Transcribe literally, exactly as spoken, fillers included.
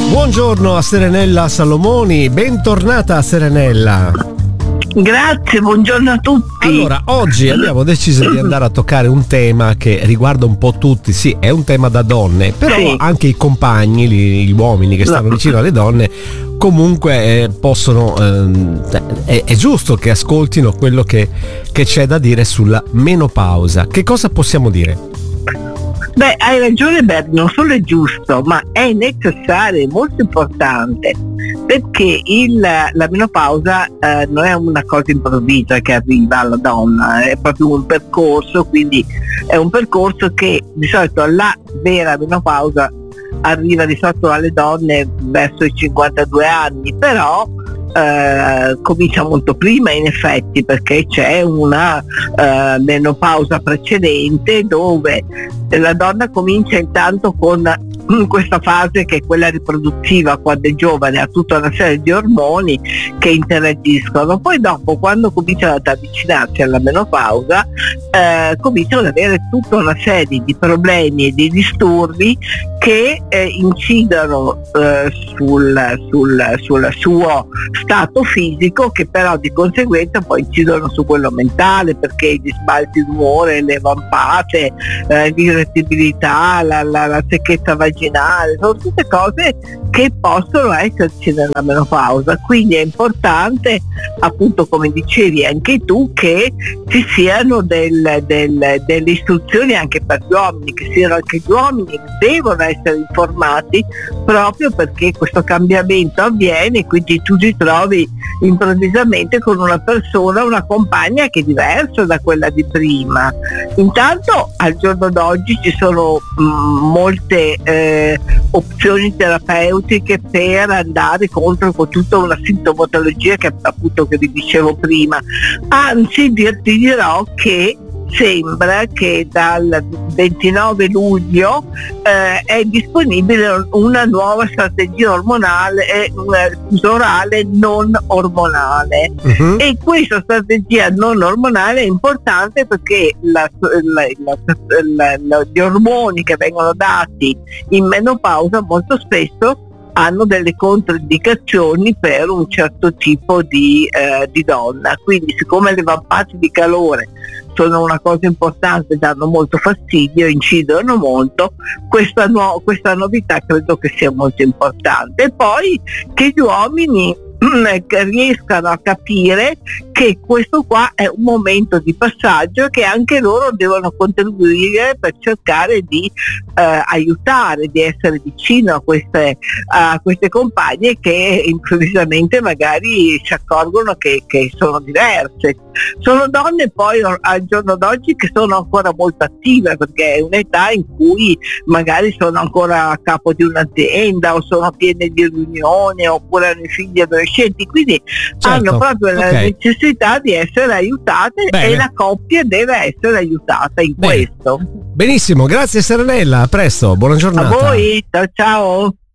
Buongiorno a Serenella Salomoni, bentornata a Serenella. Grazie, buongiorno a tutti. Allora, oggi abbiamo deciso di andare a toccare un tema che riguarda un po' tutti. Sì, è un tema da donne, però sì, anche i compagni, gli, gli uomini che stanno no. vicino alle donne, comunque eh, possono eh, è, è giusto che ascoltino quello che, che c'è da dire sulla menopausa. Che cosa possiamo dire? Beh, hai ragione Bert, non solo è giusto, ma è necessario, è molto importante, perché il, la menopausa eh, non è una cosa improvvisa che arriva alla donna, è proprio un percorso, quindi è un percorso che di solito la vera menopausa arriva di solito alle donne verso i cinquantadue anni, però Uh, comincia molto prima in effetti, perché c'è una uh, menopausa precedente dove la donna comincia intanto con questa fase che è quella riproduttiva, quando è giovane, ha tutta una serie di ormoni che interagiscono, poi dopo quando cominciano ad avvicinarsi alla menopausa eh, cominciano ad avere tutta una serie di problemi e di disturbi che eh, incidono eh, sul, sul, sul suo stato fisico, che però di conseguenza poi incidono su quello mentale, perché gli sbalzi d'umore, le vampate, eh, l'irritabilità, la, la, la secchezza vaginale, sono tutte cose che possono esserci nella menopausa, quindi è importante, appunto come dicevi anche tu, che ci siano del, del, delle istruzioni anche per gli uomini, che siano anche gli uomini devono essere informati, proprio perché questo cambiamento avviene, quindi tu ti trovi improvvisamente con una persona, una compagna che è diversa da quella di prima. Intanto al giorno d'oggi ci sono mh, molte eh, opzioni terapeutiche per andare contro con tutta una sintomatologia che appunto che vi dicevo prima, anzi ti dirò che sembra che dal ventinove luglio eh, è disponibile una nuova strategia ormonale, eh, orale non ormonale, uh-huh. e questa strategia non ormonale è importante perché la, la, la, la, gli ormoni che vengono dati in menopausa molto spesso hanno delle controindicazioni per un certo tipo di, eh, di donna, quindi siccome le vampate di calore sono una cosa importante, danno molto fastidio, incidono molto, questa, no, questa novità credo che sia molto importante. E poi che gli uomini riescano a capire che questo qua è un momento di passaggio e che anche loro devono contribuire per cercare di eh, aiutare, di essere vicino a queste, a queste compagne che improvvisamente magari si accorgono che, che sono diverse. Sono donne poi al giorno d'oggi che sono ancora molto attive, perché è un'età in cui magari sono ancora a capo di un'azienda o sono piene di riunioni oppure hanno i figli adolescenti, quindi certo, hanno proprio okay. la necessità di essere aiutate. Bene. E la coppia deve essere aiutata in Bene. questo. Benissimo, grazie Serenella, a presto, buona giornata. A voi, ciao ciao.